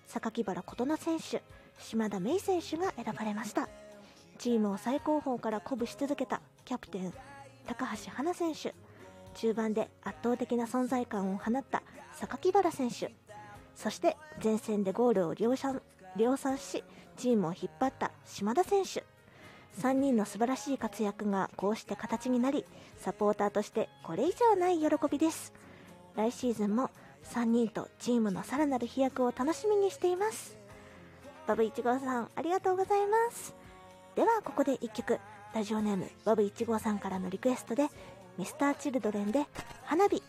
榊原琴乃選手、島田芽衣選手が選ばれました。チームを最高峰から鼓舞し続けたキャプテン高橋はな選手、中盤で圧倒的な存在感を放った榊原選手、そして前線でゴールを量産しチームを引っ張った島田選手、3人の素晴らしい活躍がこうして形になり、サポーターとしてこれ以上ない喜びです。来シーズンも3人とチームのさらなる飛躍を楽しみにしています。バブ1号さんありがとうございます。ではここで1曲、ラジオネームバブ1号さんからのリクエストで Mr.Children で花火。